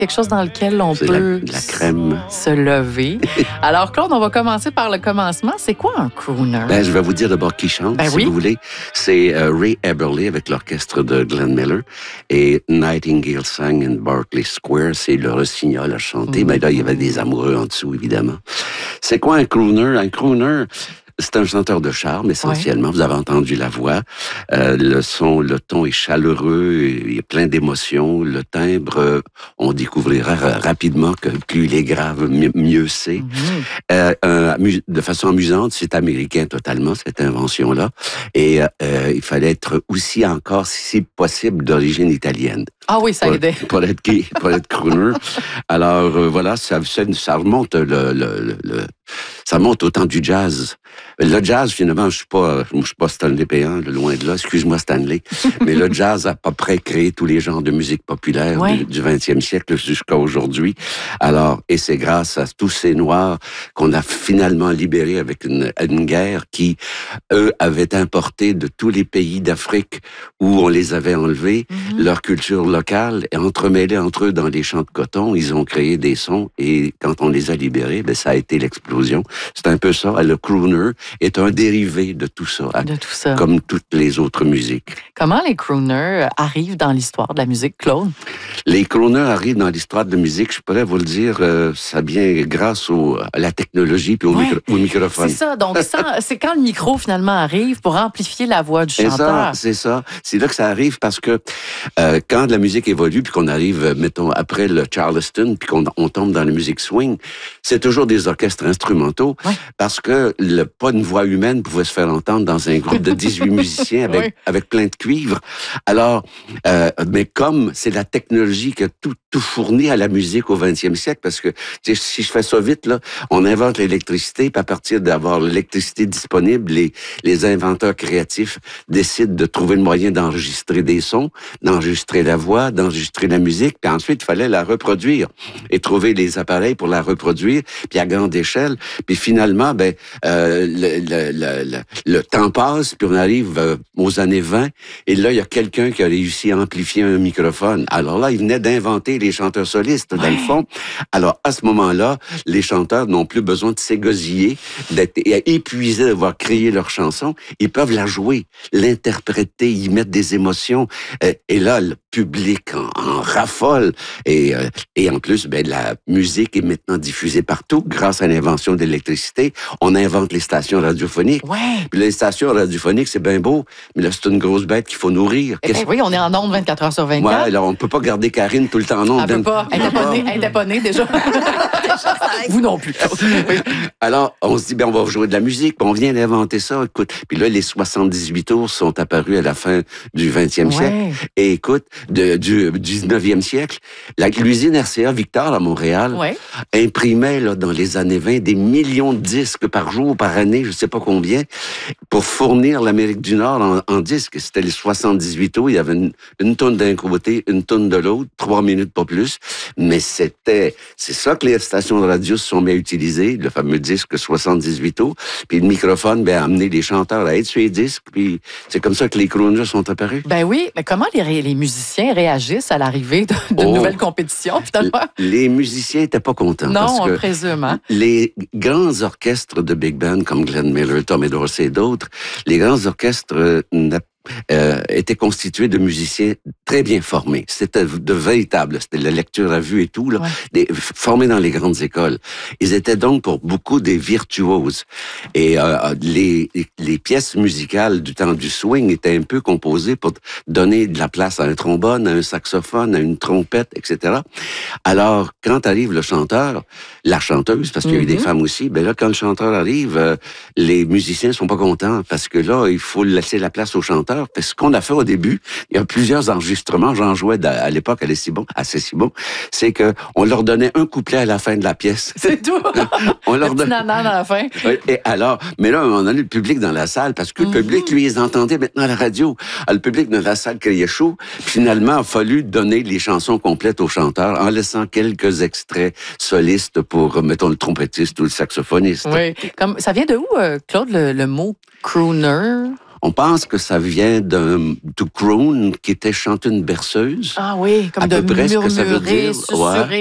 quelque chose dans lequel on peut la crème. Se lever. Alors, Claude, on va commencer par le commencement. C'est quoi un crooner? Ben, je vais vous dire d'abord qui chante, si vous voulez. C'est Ray Eberle avec l'orchestre de Glenn Miller et Nightingale Sang in Berkeley Square. C'est le Rossignol à chanter. Mais là, il y avait des amoureux en dessous, évidemment. C'est quoi un crooner? Un crooner, c'est un chanteur de charme, essentiellement. Vous avez entendu la voix. Le ton est chaleureux, il y a plein d'émotions. Le timbre, on découvrira rapidement que plus il est grave, mieux c'est. De façon amusante, c'est américain totalement, cette invention-là. Et il fallait être aussi encore, si possible, d'origine italienne. Ah oui, ça aidait. Pour être crooner. Alors, voilà, ça remonte ça monte au temps du jazz. Le jazz, finalement, je suis pas Stanley Péan, loin de là. Excuse-moi, Stanley. Mais le jazz a à peu près créé tous les genres de musique populaire du 20e siècle jusqu'à aujourd'hui. Alors, et c'est grâce à tous ces Noirs qu'on a finalement libérés avec une guerre qui, eux, avaient importé de tous les pays d'Afrique où on les avait enlevés, leur culture locale, et entremêlés entre eux dans les champs de coton, ils ont créé des sons, et quand on les a libérés, ben, ça a été l'explosion. C'est un peu ça. Le crooner est un dérivé de tout ça. De tout ça. Comme toutes les autres musiques. Comment les crooners arrivent dans l'histoire de la musique, Claude? Les crooners arrivent dans l'histoire de la musique, je pourrais vous le dire, ça vient grâce à la technologie et au microphone. C'est ça. Donc, c'est quand le micro, finalement, arrive pour amplifier la voix du chanteur. C'est ça. C'est là que ça arrive parce que quand la musique évolue, puis qu'on arrive, mettons, après le Charleston, puis qu'on tombe dans la musique swing, c'est toujours des orchestres instrumentaux parce que pas une voix humaine pouvait se faire entendre dans un groupe de 18 musiciens avec plein de cuivre. Alors, mais comme c'est la technologie qui a tout fourni à la musique au 20e siècle, parce que si je fais ça vite, là, on invente l'électricité, puis à partir d'avoir l'électricité disponible, les inventeurs créatifs décident de trouver le moyen d'enregistrer des sons, d'enregistrer la voix, d'enregistrer la musique, puis ensuite, il fallait la reproduire et trouver les appareils pour la reproduire, puis à grande échelle. Puis finalement, ben, le temps passe, puis on arrive aux années 20, et là, il y a quelqu'un qui a réussi à amplifier un microphone. Alors là, il venait d'inventer les chanteurs solistes, dans le fond. Alors, à ce moment-là, les chanteurs n'ont plus besoin de s'égosiller, d'être épuisés d'avoir créé leur chanson. Ils peuvent la jouer, l'interpréter, y mettre des émotions. Et là, le public en raffole. Et en plus, ben, la musique est maintenant diffusée partout grâce à l'invention de l'électricité. On invente les stations radiophoniques. Puis les stations radiophoniques, c'est bien beau, mais là, c'est une grosse bête qu'il faut nourrir. Oui, on est en ondes 24 heures sur 24. Ouais, alors on ne peut pas garder Karine tout le temps en ondes. Elle ne peut pas. Elle n'est pas née, déjà. Vous non plus. Alors, on se dit, ben, on va jouer de la musique, puis on vient d'inventer ça. Écoute, puis là, les 78 tours sont apparus à la fin du 20e siècle. Et écoute, du 19e siècle, l'usine RCA Victor à Montréal imprimait là, dans les années 20 des millions de disques par jour, par année, je ne sais pas combien, pour fournir l'Amérique du Nord en disques. C'était les 78 tours, il y avait une tonne d'un côté, une tonne de l'autre, 3 minutes, pas plus. Mais c'est ça que les stations de radio se sont mis à utiliser, le fameux disque 78 tours. Puis le microphone, ben, a amené les chanteurs à être sur les disques. Puis c'est comme ça que les crooners sont apparus. Ben oui, mais comment les musiciens réagissent à l'arrivée de nouvelles compétitions, finalement? Les musiciens n'étaient pas contents. Non, parce on que le présume, hein? Les grands orchestres de big band comme Glenn Miller, Tommy Dorsey et d'autres, les grands orchestres étaient constitués de musiciens très bien formés. C'était de véritables, c'était la lecture à vue et tout, là, formés dans les grandes écoles. Ils étaient donc pour beaucoup des virtuoses. Et les pièces musicales du temps du swing étaient un peu composées pour donner de la place à un trombone, à un saxophone, à une trompette, etc. Alors, quand arrive le chanteur, la chanteuse, parce qu'il y a eu des femmes aussi, ben là, quand le chanteur arrive, les musiciens sont pas contents, parce que là, il faut laisser la place au chanteur. Parce que ce qu'on a fait au début, il y a plusieurs enregistrements, j'en jouais à l'époque à Cécimon, c'est que on leur donnait un couplet à la fin de la pièce. C'est tout. On leur donnait à la fin. Et alors, mais là, à un moment donné, le public dans la salle, parce que le public, lui, ils entendaient maintenant à la radio. Le public dans la salle criait chaud. Finalement, il a fallu donner les chansons complètes aux chanteurs en laissant quelques extraits solistes pour, mettons, le trompettiste ou le saxophoniste. Oui. Ça vient de où, Claude, le mot crooner? On pense que ça vient to croon, qui était chanter une berceuse. Ah oui, comme à de peu près ce que ça veut murmurer, dire. susurrer.